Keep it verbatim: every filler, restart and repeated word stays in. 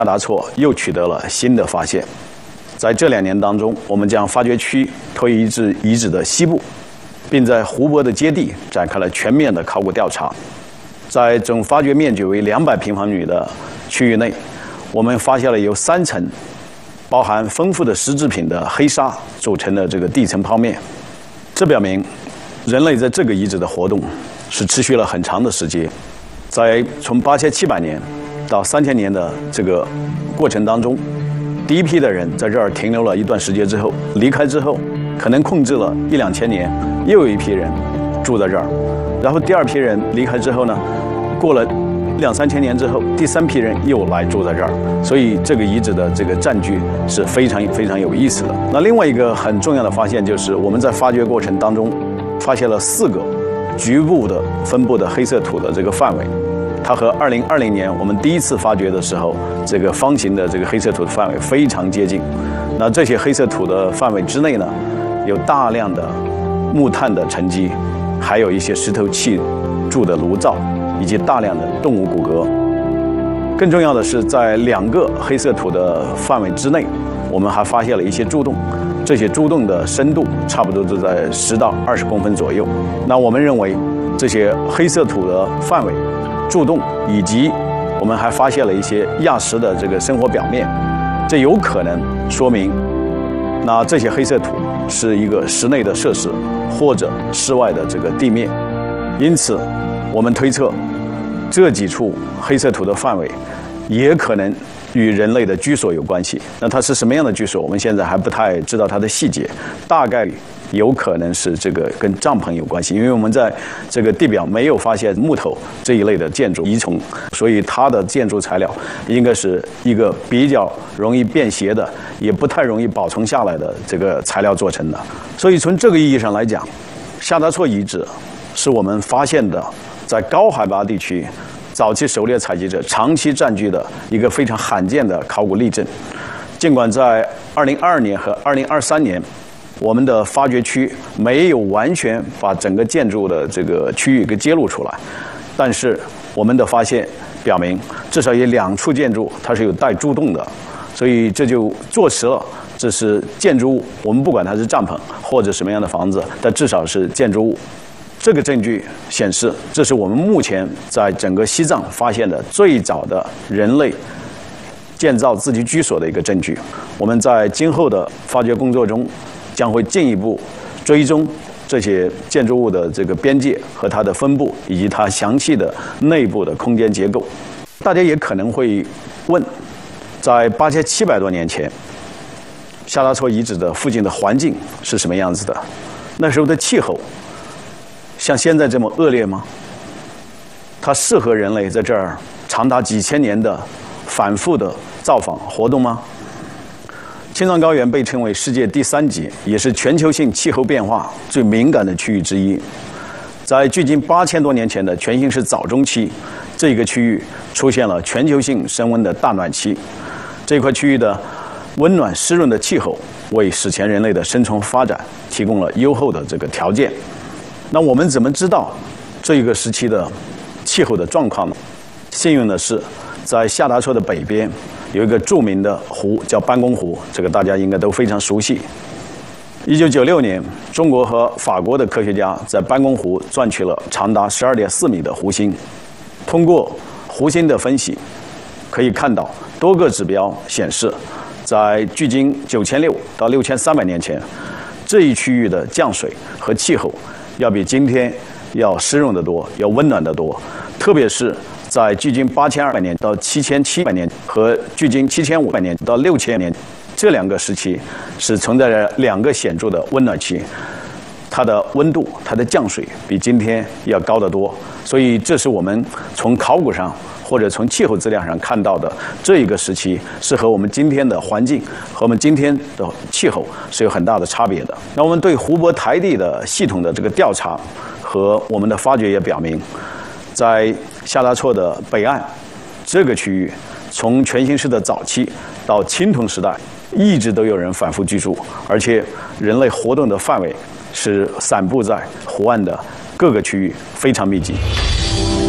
夏达措又取得了新的发现。在这两年当中，我们将发掘区推移至遗址的西部，并在湖泊的接地展开了全面的考古调查。在总发掘面积为两百平方米的区域内，我们发现了由三层包含丰富的石制品的黑沙组成的这个地层剖面。这表明人类在这个遗址的活动是持续了很长的时间。在从八千七百年到三千年的这个过程当中，第一批的人在这儿停留了一段时间之后，离开之后，可能控制了一两千年，又有一批人住在这儿。然后第二批人离开之后呢，过了两三千年之后，第三批人又来住在这儿。所以这个遗址的这个占据是非常非常有意思的。那另外一个很重要的发现就是，我们在发掘过程当中发现了四个局部的分布的黑色土的这个范围。它和二零二零年我们第一次发掘的时候，这个方形的这个黑色土的范围非常接近。那这些黑色土的范围之内呢，有大量的木炭的沉积，还有一些石头砌筑的炉灶，以及大量的动物骨骼。更重要的是，在两个黑色土的范围之内，我们还发现了一些柱洞。这些柱洞的深度差不多都在十到二十公分左右。那我们认为，这些黑色土的范围、柱洞，以及我们还发现了一些亚石的这个生活表面，这有可能说明，那这些黑色土是一个室内的设施，或者室外的这个地面。因此，我们推测，这几处黑色土的范围，也可能与人类的居所有关系。那它是什么样的居所，我们现在还不太知道它的细节，大概率有可能是这个跟帐篷有关系，因为我们在这个地表没有发现木头这一类的建筑遗存，所以它的建筑材料应该是一个比较容易便携的，也不太容易保存下来的这个材料做成的。所以从这个意义上来讲，夏达措遗址是我们发现的在高海拔地区早期狩猎采集者长期占据的一个非常罕见的考古例证。尽管在二零二二年和二零二三年，我们的发掘区没有完全把整个建筑的这个区域给揭露出来，但是我们的发现表明，至少有两处建筑它是有带柱洞的，所以这就坐实了这是建筑物。我们不管它是帐篷或者什么样的房子，但至少是建筑物。这个证据显示，这是我们目前在整个西藏发现的最早的人类建造自己居所的一个证据。我们在今后的发掘工作中，将会进一步追踪这些建筑物的这个边界和它的分布，以及它详细的内部的空间结构。大家也可能会问，在八千七百多年前，夏达措遗址的附近的环境是什么样子的？那时候的气候像现在这么恶劣吗？它适合人类在这儿长达几千年的反复的造访活动吗？青藏高原被称为世界第三极，也是全球性气候变化最敏感的区域之一。在距今八千多年前的全新世早中期，这个区域出现了全球性升温的大暖期。这块区域的温暖湿润的气候，为史前人类的生存发展提供了优厚的这个条件。那我们怎么知道这一个时期的气候的状况呢？幸运的是，在夏达措的北边有一个著名的湖叫班公湖，这个大家应该都非常熟悉。一九九六年，中国和法国的科学家在班公湖钻取了长达十二点四米的湖心。通过湖心的分析，可以看到多个指标显示，在距今九千六到六千三百年前，这一区域的降水和气候要比今天要湿润得多，要温暖得多。特别是在距今八千二百年到七千七百年和距今七千五百年到六千年这两个时期，是存在着两个显著的温暖期，它的温度、它的降水比今天要高得多。所以，这是我们从考古上或者从气候资料上看到的这一个时期，是和我们今天的环境和我们今天的气候是有很大的差别的。那我们对湖泊台地的系统的这个调查和我们的发掘也表明，在夏达措的北岸这个区域，从全新世的早期到青铜时代，一直都有人反复居住，而且人类活动的范围是散布在湖岸的各个区域，非常密集。